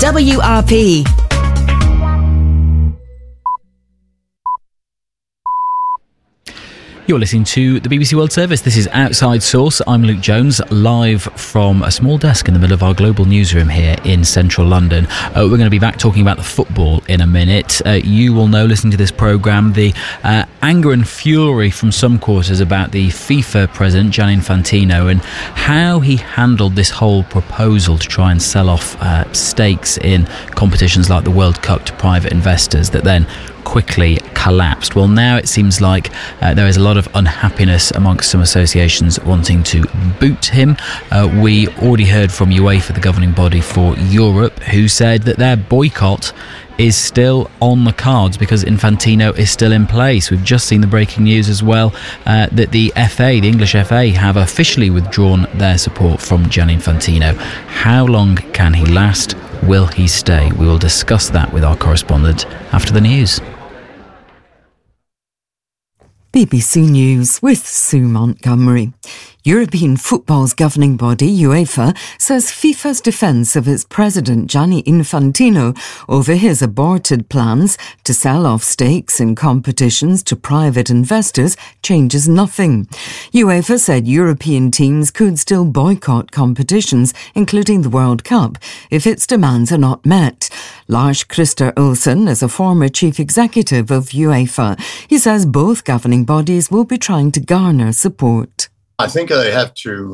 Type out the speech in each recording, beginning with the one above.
WRP. You're listening to the BBC World Service. This is Outside Source. I'm Luke Jones, live from a small desk in the middle of our global newsroom here in central London. We're going to be back talking about the football in a minute. You will know, listening to this programme, the anger and fury from some quarters about the FIFA president, Gianni Infantino, and how he handled this whole proposal to try and sell off stakes in competitions like the World Cup to private investors that then quickly collapsed. Well, now it seems like there is a lot of unhappiness amongst some associations wanting to boot him. We already heard from UEFA, the governing body for Europe, who said that their boycott is still on the cards because Infantino is still in place. We've just seen the breaking news as well that the FA, the English FA, have officially withdrawn their support from Gianni Infantino. How long can he last? Will he stay? We will discuss that with our correspondent after the news. BBC News with Sue Montgomery. European football's governing body, UEFA, says FIFA's defence of its president, Gianni Infantino, over his aborted plans to sell off stakes in competitions to private investors changes nothing. UEFA said European teams could still boycott competitions, including the World Cup, if its demands are not met. Lars Christer Olsen is a former chief executive of UEFA. He says both governing bodies will be trying to garner support. I think they have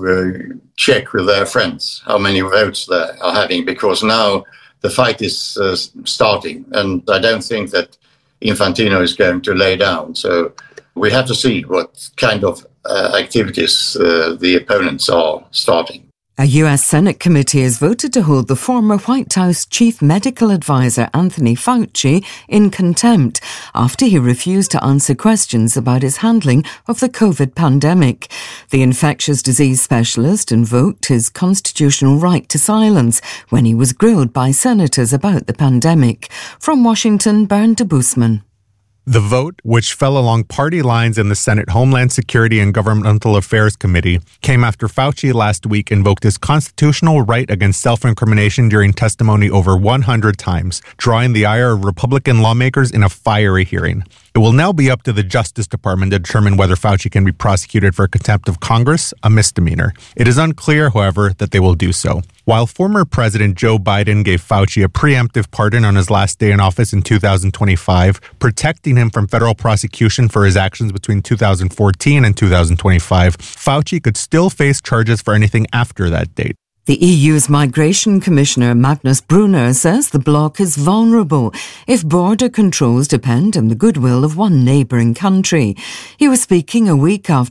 to check with their friends how many votes they are having, because now the fight is starting, and I don't think that Infantino is going to lay down. So we have to see what kind of activities the opponents are starting. A US Senate committee has voted to hold the former White House chief medical advisor Anthony Fauci in contempt after he refused to answer questions about his handling of the COVID pandemic. The infectious disease specialist invoked his constitutional right to silence when he was grilled by senators about the pandemic. From Washington, Bernd de Boesman. The vote, which fell along party lines in the Senate Homeland Security and Governmental Affairs Committee, came after Fauci last week invoked his constitutional right against self-incrimination during testimony over 100 times, drawing the ire of Republican lawmakers in a fiery hearing. It will now be up to the Justice Department to determine whether Fauci can be prosecuted for contempt of Congress, a misdemeanor. It is unclear, however, that they will do so. While former President Joe Biden gave Fauci a preemptive pardon on his last day in office in 2025, protecting him from federal prosecution for his actions between 2014 and 2025, Fauci could still face charges for anything after that date. The EU's Migration Commissioner Magnus Brunner says the bloc is vulnerable if border controls depend on the goodwill of one neighbouring country. He was speaking a week after